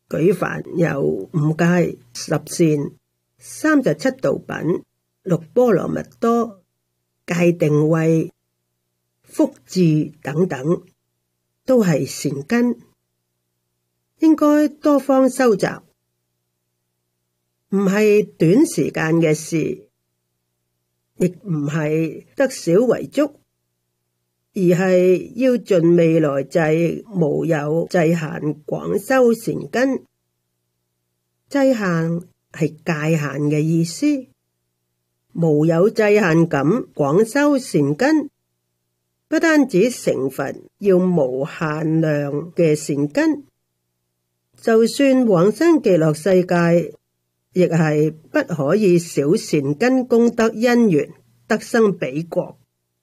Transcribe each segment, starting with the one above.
舉凡有五戒、十善、37道品、6波羅蜜多、戒定慧、福智等等，都係善根，應該多方收集，唔係短時間嘅事，亦唔係得少為足，而係要盡未來際，無有際限廣修善根。際限係界限嘅意思，無有際限咁廣修善根，不單止成佛要無限量嘅善根，就算往生極樂世界，亦係不可以少善根功德因緣得生彼國。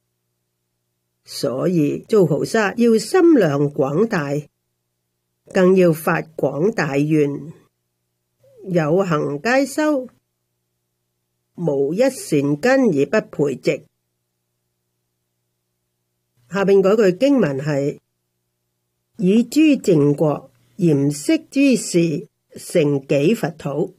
所以做菩薩要心量廣大，更要發廣大願，有行皆修，無一善根而不培植。下邊嗰句經文係：以諸淨國嚴飾諸事，成己佛土。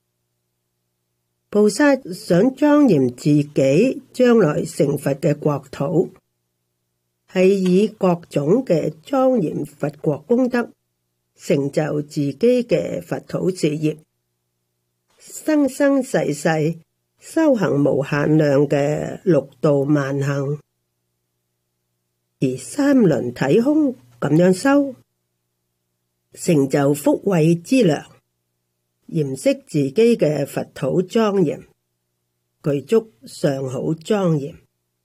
菩薩想莊嚴自己將來成佛嘅國土，係以各種嘅莊嚴佛國功德，成就自己嘅佛土事業，生生世世修行無限量嘅六度萬行，而三輪體空咁樣修，成就福慧之糧，嚴飾自己嘅佛土莊嚴，具足上好莊嚴。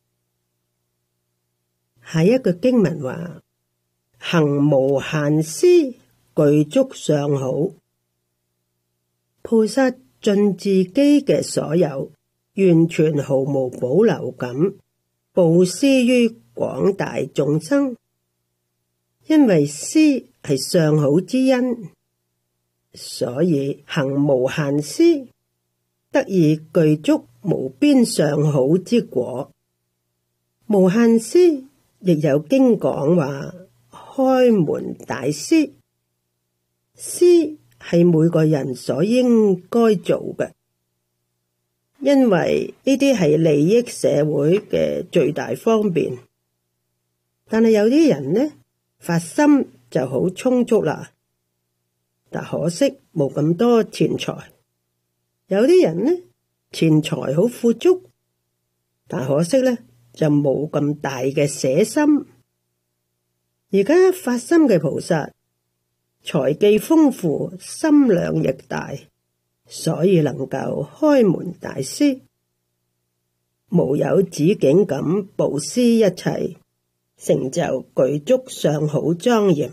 下一個經文話：行無限施，具足上好。菩薩盡自己嘅所有，完全毫無保留咁布施於廣大眾生，因為施係上好之因，所以行無限施，得以具足無邊上好之果。無限施亦有經講話開門大施，施係每個人所應該做嘅，因為呢啲係利益社會嘅最大方便。但係有啲人呢，發心就好充足啦，但可惜冇咁多錢財。有啲人呢，錢財好富足，但可惜呢就冇咁大嘅捨心。而家發心嘅菩薩，財技豐富，心量亦大，所以能夠開門大施，無有止境咁布施一切，成就具足上好莊嚴。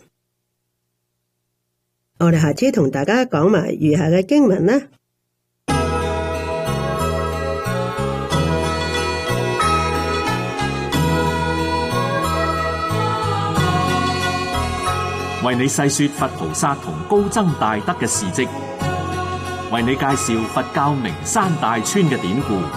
我哋下次同大家講埋餘下嘅經文啦。 為你細說佛菩薩同高僧大德嘅事跡，為你介紹佛教名山大川嘅典故，